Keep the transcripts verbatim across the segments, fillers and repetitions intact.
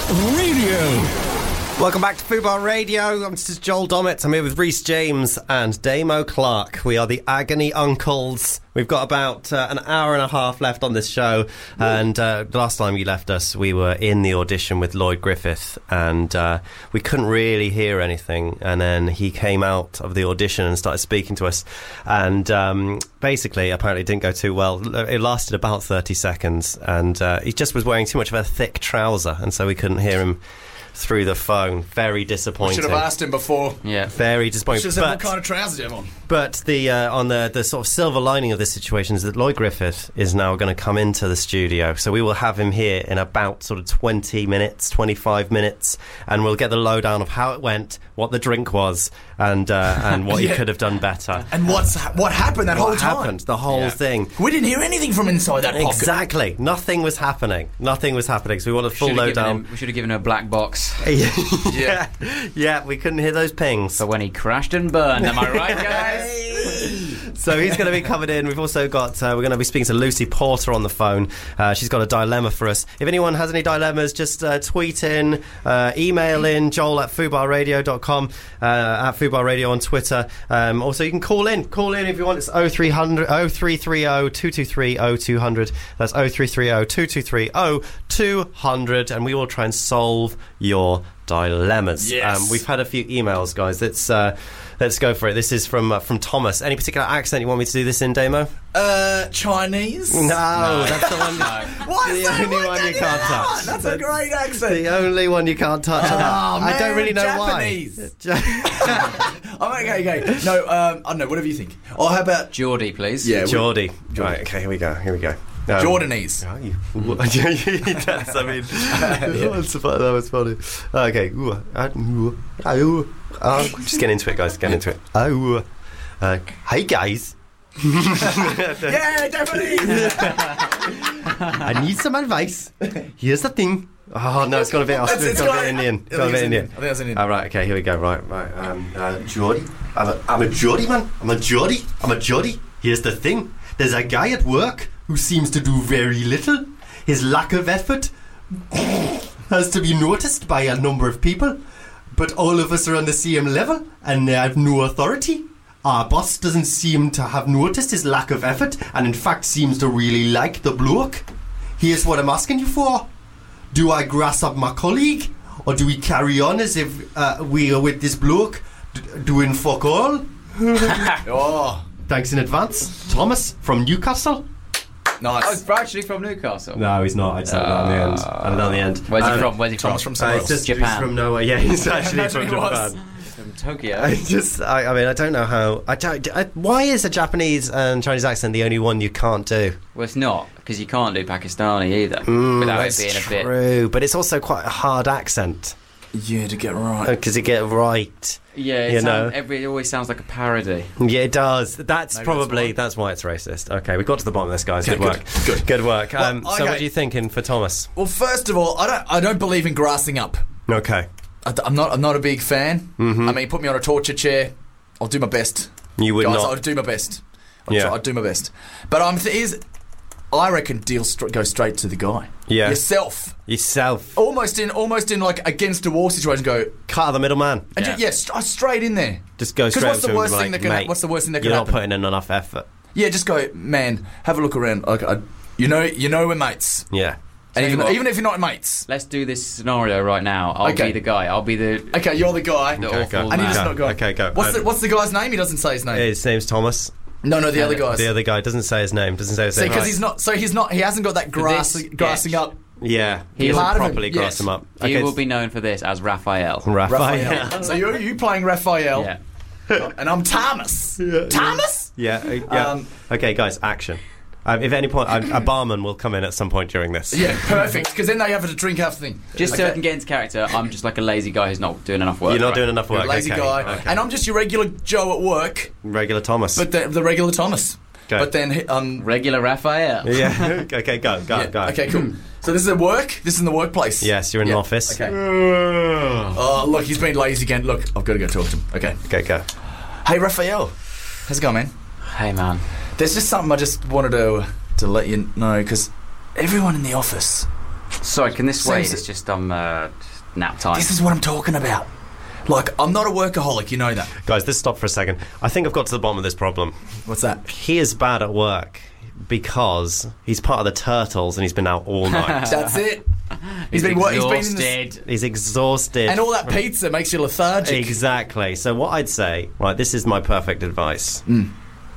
Radio. Welcome back to Fubar Radio. I'm This is Joel Dommett. I'm here with Rhys James and Damo Clark. We are the Agony Uncles. We've got about uh, an hour and a half left on this show. And uh, the last time you left us, we were in the audition with Lloyd Griffith, and uh, we couldn't really hear anything. And then he came out of the audition and started speaking to us. And um, basically, apparently, it didn't go too well. It lasted about thirty seconds, and uh, he just was wearing too much of a thick trouser, and so we couldn't hear him through the phone. Very disappointing. Should have asked him before. Yeah, very disappointing. Should have said, what kind of trousers do you have on? But the uh, on the the sort of silver lining of this situation is that Lloyd Griffith is now going to come into the studio, so we will have him here in about sort of twenty minutes, twenty-five minutes, and we'll get the lowdown of how it went, what the drink was, and uh, and what yeah. he could have done better, and what's what happened that what whole time. happened, the whole yeah. thing. We didn't hear anything from inside that pocket. Exactly, nothing was happening. Nothing was happening. So we want a full lowdown. We should have given him a black box. yeah, yeah, we couldn't hear those pings. But when he crashed and burned, am I right, guys? So he's going to be coming in. We've also got, uh, we're going to be speaking to Lucy Porter on the phone. Uh, she's got a dilemma for us. If anyone has any dilemmas, just uh, tweet in, uh, email in, joel at fubar radio dot com, uh, at Fubar Radio on Twitter. Um, also, you can call in. Call in if you want. It's oh three hundred, oh three three oh, two two three, oh two hundred. That's oh three three oh, two two three, oh two hundred. And we will try and solve your dilemmas. Yes. Um, we've had a few emails, guys. Let's uh, let's go for it. This is from uh, from Thomas. Any particular accent you want me to do this in, Damo? Uh, Chinese? No, no. That's the one. No. Why is the that only one, one you can't touch. That's a great accent. The only one you can't touch. Oh, I man, don't really know Japanese. why. Oh, okay, okay. No, um, I don't know. Whatever you think. Or how about Geordie, please? Yeah, Geordie. Right. Okay. Here we go. Here we go. Um, Jordanese. Oh, you, that's, I mean, that's, that was funny. Okay. Just get into it, guys. Get into it. Oh, uh, hey, guys. Yeah, definitely. I need some advice. Here's the thing. Oh no, it's got a bit. It's, it's got a bit Indian. Got a bit Indian. I think that's Indian. All right. Okay. Here we go. Right. Right. Um, uh, Geordie. I'm a, I'm a Geordie man. I'm a Geordie. I'm a Geordie. Here's the thing. There's a guy at work who seems to do very little. His lack of effort has to be noticed by a number of people, but all of us are on the same level and they have no authority. Our boss doesn't seem to have noticed his lack of effort and in fact seems to really like the bloke. Here's what I'm asking you for. Do I grass up my colleague, or do we carry on as if uh, we are with this bloke d- doing fuck all? Oh, thanks in advance. Thomas from Newcastle. Nice. Oh, it's actually from Newcastle. No, he's not. I said it on the end. I did on the end. Where's he um, from? Where's he Thomas from? from somewhere uh, else. just, Japan. He's from nowhere. Yeah, he's actually That's from what he was. Japan. From Tokyo. I just, I, I mean, I don't know how. I don't. I, why is a Japanese and Chinese accent the only one you can't do? Well, it's not, because you can't do Pakistani either, Mm, without it that's being a bit... true, but it's also quite a hard accent Yeah, to get right. because you get it right. Yeah, it, You sound, know. every, it always sounds like a parody. Yeah, it does. That's Maybe probably that's that's why. it's racist. Okay, we got to the bottom of this, guys. Okay, Good work. good, good. Good work. Well, Um, So, okay. what are you thinking for Thomas? Well, first of all, I don't. I don't believe in grassing up. Okay, I, am not. I'm not a big fan. Mm-hmm. I mean, put me on a torture chair. I'll do my best. you would Guys, not. I'll do my best. I'll, Yeah. try, I'll do my best. But um, th- is, I reckon deal str- go straight to the guy. Yeah. Yourself. Yourself. Almost in, almost in like against a wall situation. Go Cut out the middleman. and Yeah. ju- yeah, st- straight in there. Just go Because straight what's up the to worst him, thing like, that can? mate, What's the worst thing that can You're not happen? putting in enough effort. Yeah, just go, man. Have a look around. Like, I, you know, you know, we're mates. Yeah. And Tell you even, what. even if you're not mates. Let's do this scenario right now. I'll Okay. be the guy. I'll be the... Okay, you're the guy. The Okay, awful go. And he man. does Go. not go. Okay, go. What's Um, the What's the guy's name? He doesn't say his name. His name's Thomas. No, no, the No, other the- guys. The other guy doesn't say his name. Doesn't say his See, name. because Right. he's not. So he's not. He hasn't got that grass, this grassing sketch. up. Yeah, He he will- will Part of him, properly yes. grass him up. He Okay, will be known for this as Raphael. Raphael. Raphael. So you're you playing Raphael, Yeah. and I'm Thomas. Yeah. Thomas. Yeah, uh, yeah. Um, okay, guys, action. Um, if at any point, a, a barman will come in at some point during this. Yeah, perfect. Because then they have to drink half the thing. Just so Okay. I can get into character, I'm just like a lazy guy who's not doing enough work. You're not right? doing enough You're work. a lazy okay. guy, Okay. and I'm just your regular Joe at work, Regular Thomas. but the, the regular Thomas. Okay. But then, um, Regular Raphael. yeah. Okay, go, go, yeah, go. okay, cool. So this is at work. This is in the workplace. Yes, you're in Yeah, an office. Okay. Oh, look, he's been lazy again. Look, I've got to go talk to him. Okay. Okay, go. Hey, Raphael. How's it going, man? Hey, man. There's just something I just wanted to to let you know, because everyone in the office Sorry, can this wait? Seems- It's just um uh, nap time. This is what I'm talking about. Like, I'm not a workaholic, you know that. Guys, let's stop for a second. I think I've got to the bottom of this problem. What's that? He is bad at work because he's part of the Turtles and he's been out all night. That's it. He's, been what? He's been in the, exhausted. He's exhausted. and all that pizza makes you lethargic. Exactly. So what I'd say, right, this is my perfect advice. Mm.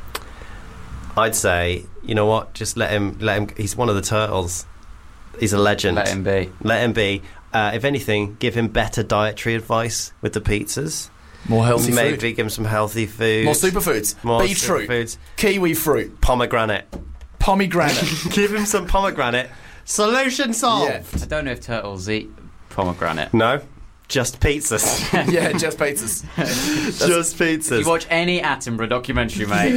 I'd say, you know what? Just let him. Let him. He's one of the Turtles. He's a legend. Let him be. Let him be. Uh, if anything, give him better dietary advice with the pizzas. More healthy Maybe food. give him some healthy food. More superfoods. More Beetroot. superfoods. Kiwi fruit. Pomegranate. Pomegranate. Give him some pomegranate. Solution solved. Yeah. I don't know if turtles eat pomegranate. No, just pizzas. Yeah, just pizzas. Just pizzas. If you watch any Attenborough documentary, mate,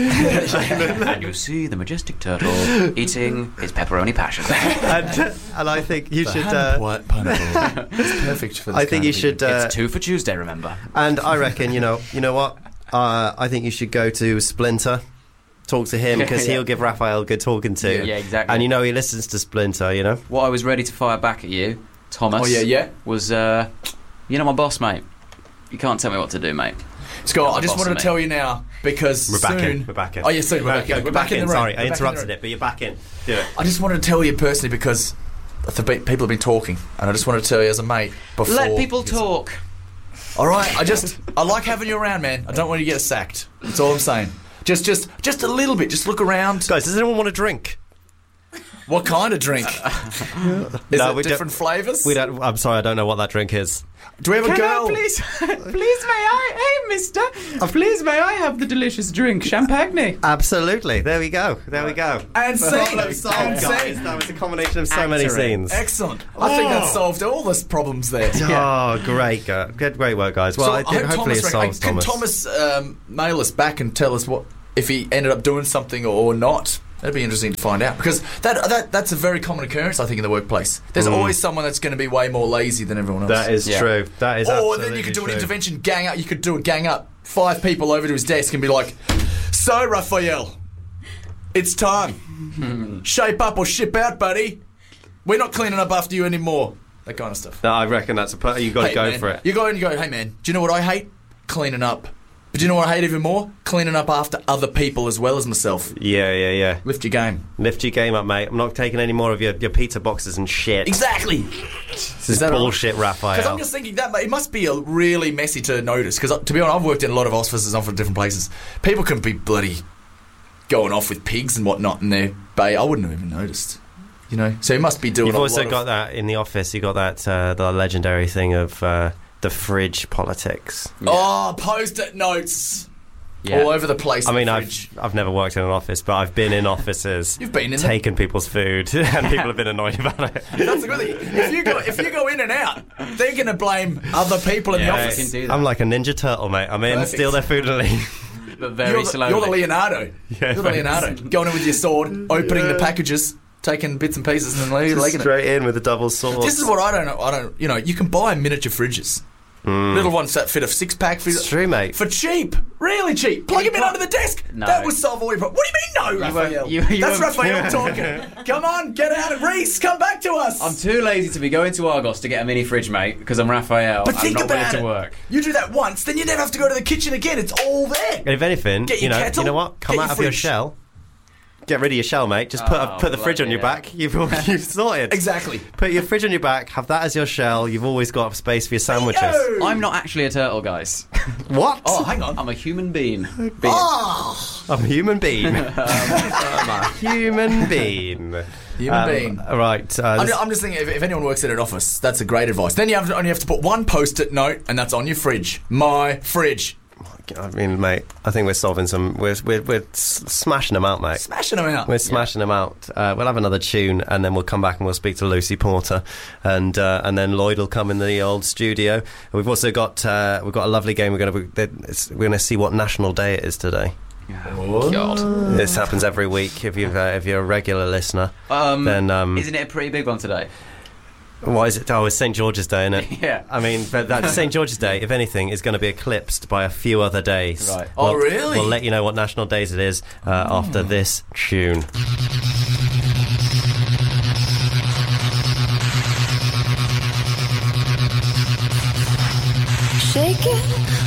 and you see the majestic turtle eating his pepperoni passion. and, and I think you should. Uh, White pineapple. It's perfect for this I think kind you of should. Uh, It's two for Tuesday, remember? and I reckon you know. You know what? Uh, I think you should go to Splinter. Talk to him because Yeah. he'll give Raphael a good talking to. Yeah, exactly. And you know he listens to Splinter. You know. What I was ready to fire back at you, Thomas, Oh, yeah, yeah. was, uh, you know my boss, mate. You can't tell me what to do, mate. Scott, You're I just the boss wanted of to me. tell you now because We're back soon. in. We're back in. Oh, yeah, soon. We're back in. We're back in the room. Sorry, We're I back in the interrupted room. it, but you're back in. Do it. I just wanted to tell you personally because the be- people have been talking, and I just wanted to tell you as a mate before. Let people you get- talk. All right, I just I like having you around, man. I don't want you to get sacked. That's all I'm saying. Just, just, just a little bit. Just look around. Guys, does anyone want a drink? What kind of drink? Is No, it we different flavours? We don't. I'm sorry, I don't know what that drink is. Do we have a girl? please, please may I, hey, mister, please may I have the delicious drink, champagne? Absolutely. There we go. There we go. And scene. Problem solved, And guys. scene. That was a combination of so many Actor it. scenes. Excellent. I think that solved all the problems there. Oh, great, go- good, great work, guys. Well, So I I think hope hopefully Thomas, it rec- solves can Thomas. Thomas um, mail us back and tell us what if he ended up doing something or not? That'd be interesting to find out because that, that that's a very common occurrence, I think, in the workplace. There's Mm. always someone that's going to be way more lazy than everyone else. That is Yeah. true. That is or absolutely then you could do true. an intervention gang up. You could do a gang up. Five people over to his desk and be like, "So, Raphael, it's time. Shape up or ship out, buddy. We're not cleaning up after you anymore." That kind of stuff. No, I reckon that's a. Per- you got to Hey, go man, for it. You go and you go, "Hey, man, do you know what I hate? Cleaning up. But do you know what I hate even more? Cleaning up after other people as well as myself. Yeah, yeah, yeah. Lift your game." Lift your game up, mate. I'm not taking any more of your, your pizza boxes and shit. Exactly. This is that all- bullshit, Because I'm Raphael. just thinking that it must be a really messy to notice. Because to be honest, I've worked in a lot of offices and from different places. People can be bloody going off with pigs and whatnot in their bay. I wouldn't have even noticed. You know, so he must be doing. You've a also lot got of, that in the office. You got that uh, the legendary thing of uh, the fridge politics. Oh, post-it notes Yeah. all over the place. I in mean, the I've fridge. I've never worked in an office, but I've been in offices. You've been in them. taken people's food, and people have been annoyed about it. That's a good thing. If you go, if you go in and out, they're going to blame other people in Yeah, the you office. can do that. I'm like a ninja turtle, mate. I'm in, Perfect. steal their food and leave. but very You're the, slowly. you're the Leonardo. Yeah, you're the thanks. Leonardo. Going in with your sword, opening the packages, taking bits and pieces, and then leaving it. Straight in with a double sword. This is what I don't know. I don't. You know, you can buy miniature fridges, little ones that fit a six pack for, It's true, mate. for cheap, really cheap. Plug them in under the desk. No. That would solve all your problems. What do you mean, no, You Raphael? won't- you- you That's won't- Raphael talking. Come on, get out of Reese. Come back to us. I'm too lazy to be going to Argos to get a mini fridge, mate, because I'm Raphael. but I'm think not about willing it. to work. You do that once, then you never have to go to the kitchen again. It's all there. And if anything, Get you your know, kettle, you know what? Come get out your of your fridge. shell. Get rid of your shell, mate. Just put a, Oh, put the fridge on bloody your hell. back. You've you've sorted. Exactly. Put your fridge on your back. Have that as your shell. You've always got space for your sandwiches. Yo. I'm not actually a turtle, guys. What? Oh, hang on. I'm a human being. being. Oh, I'm a human being. I'm a human being. human Um, being. Right. Uh, I'm, this- I'm just thinking, if, if anyone works at an office, that's a great advice. Then you have to, only have to put one post-it note, and that's on your fridge. My fridge. I mean, mate, I think we're solving some. We're we're, we're s- smashing them out, mate. Smashing them out. We're smashing them out. Uh, we'll have another tune, and then we'll come back and we'll speak to Lucy Porter, and uh, and then Lloyd will come in the old studio. We've also got uh, we've got a lovely game. We're going to we're going to see what National Day it is today. God. This happens every week. If you uh, if you're a regular listener, Um, then um, isn't it a pretty big one today? why is it? Oh, it's Saint George's Day, isn't it? Yeah. I mean, but that Saint George's Day, if anything, is going to be eclipsed by a few other days. Right. Oh, We'll- really? We'll let you know what national days it is uh, after this tune. shake it.